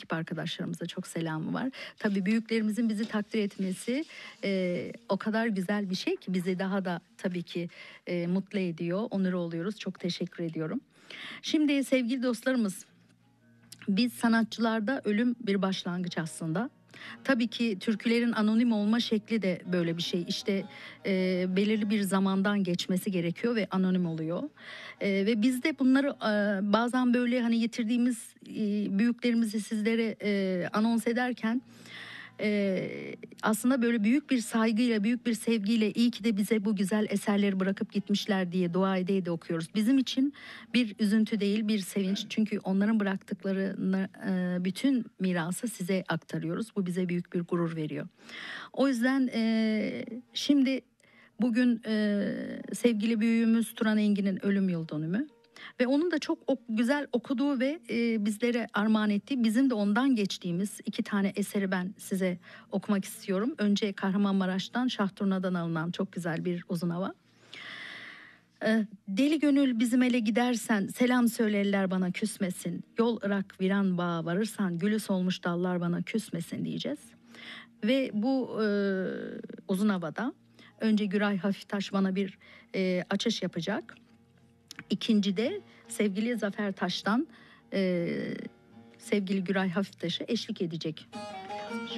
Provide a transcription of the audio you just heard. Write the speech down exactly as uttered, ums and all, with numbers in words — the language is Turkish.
ekip arkadaşlarımıza çok selamı var. Tabii büyüklerimizin bizi takdir etmesi e, o kadar güzel bir şey ki bizi daha da tabii ki e, mutlu ediyor. Onur oluyoruz. Çok teşekkür ediyorum. Şimdi sevgili dostlarımız, biz sanatçılarda ölüm bir başlangıç aslında. Tabii ki türkülerin anonim olma şekli de böyle bir şey. İşte e, belirli bir zamandan geçmesi gerekiyor ve anonim oluyor. E, ve biz de bunları e, bazen böyle hani yitirdiğimiz e, büyüklerimizi sizlere e, anons ederken e, aslında böyle büyük bir saygıyla, büyük bir sevgiyle iyi ki de bize bu güzel eserleri bırakıp gitmişler diye dua ede ede okuyoruz. Bizim için bir üzüntü değil, bir sevinç. Çünkü onların bıraktıklarını, e, bütün mirası size aktarıyoruz. Bu bize büyük bir gurur veriyor. O yüzden e, şimdi bugün e, sevgili büyüğümüz Turan Engin'in ölüm yıl dönümü. Ve onun da çok ok- güzel okuduğu ve e, bizlere armağan ettiği, bizim de ondan geçtiğimiz iki tane eseri ben size okumak istiyorum. Önce Kahramanmaraş'tan Şah Turna'dan alınan çok güzel bir uzun hava. E, Deli gönül bizim ele gidersen, selam söyle eller bana küsmesin. Yol Irak viran bağa varırsan, gülü solmuş dallar bana küsmesin diyeceğiz. Ve bu e, uzun havada önce Güray Hafiftaş bana bir e, açış yapacak. İkinci de sevgili Zafer Taş'tan e, sevgili Güray Hafiftaş'ı eşlik edecek.